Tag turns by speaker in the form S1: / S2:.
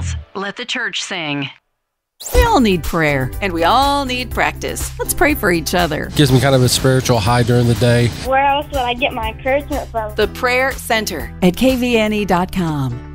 S1: Girls, let the church sing.
S2: We all need prayer, and we all need practice. Let's pray for each other.
S3: Gives me kind of a spiritual high during the day.
S4: Where else would I get my encouragement from?
S2: The Prayer Center at kvne.com.